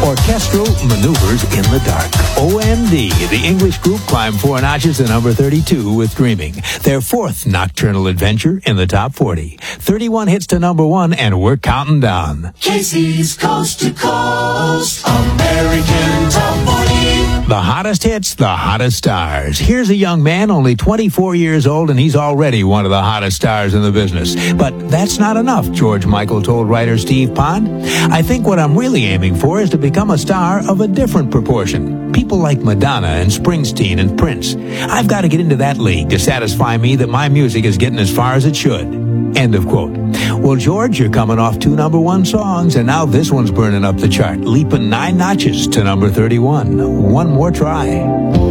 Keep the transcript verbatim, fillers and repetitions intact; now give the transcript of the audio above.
Orchestral Maneuvers in the Dark. O M D, the English group climbed four notches to number thirty-two with Dreaming. Their fourth nocturnal adventure in the top forty. thirty-one hits to number one, and we're counting down. K C's Coast to Coast American Top forty. The hottest hits, the hottest stars. Here's a young man, only twenty-four years old, and he's already one of the hottest stars in the business. But that's not enough, George Michael told writer Steve Pond. I think what I'm really aiming for is to become a star of a different proportion. People like Madonna and Springsteen and Prince. I've got to get into that league to satisfy me that my music is getting as far as it should. End of quote. Well, George, you're coming off two number one songs, and now this one's burning up the chart, leaping nine notches to number thirty-one. One more try.